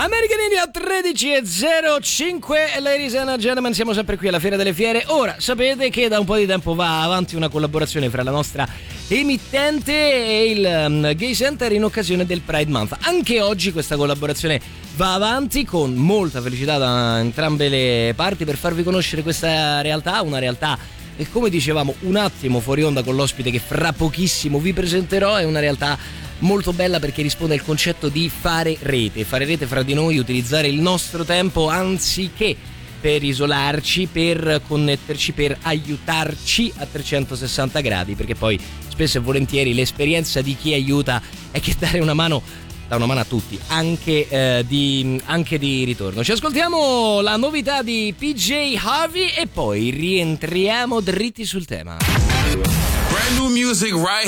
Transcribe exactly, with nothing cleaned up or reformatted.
American India tredici e zero cinque, ladies and gentlemen, siamo sempre qui alla Fiera delle Fiere. Ora sapete che da un po' di tempo va avanti una collaborazione fra la nostra emittente e il um, Gay Center in occasione del Pride Month. Anche oggi questa collaborazione va avanti con molta felicità da entrambe le parti per farvi conoscere questa realtà, una realtà e, come dicevamo un attimo fuori onda con l'ospite che fra pochissimo vi presenterò, è una realtà molto bella perché risponde al concetto di fare rete, fare rete fra di noi, utilizzare il nostro tempo anziché per isolarci, per connetterci, per aiutarci a trecentosessanta gradi, perché poi spesso e volentieri l'esperienza di chi aiuta è che dare una mano dà una mano a tutti, anche, eh, di, anche di ritorno. Ci ascoltiamo la novità di P J Harvey e poi rientriamo dritti sul tema. Brand new music right